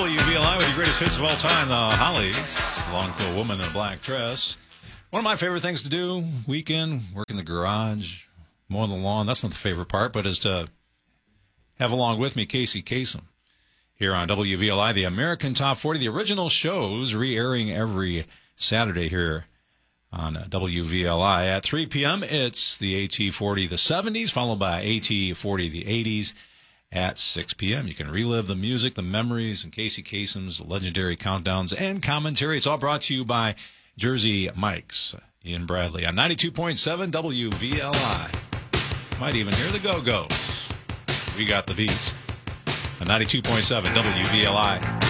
WVLI with your greatest hits of all time, the Hollies, Long Cool Woman in a Black Dress. One of my favorite things to do, weekend, work in the garage, mowing the lawn. That's not the favorite part, but is to have along with me Casey Kasem here on WVLI, the American Top 40, the original shows re-airing every Saturday here on WVLI. At 3 p.m., it's the AT40, the 70s, followed by AT40, the 80s. At 6 p.m., you can relive the music, the memories, and Casey Kasem's legendary countdowns and commentary. It's all brought to you by Jersey Mike's, Ian Bradley, on 92.7 WVLI. Might even hear the Go-Go's. We got the beats on 92.7 WVLI.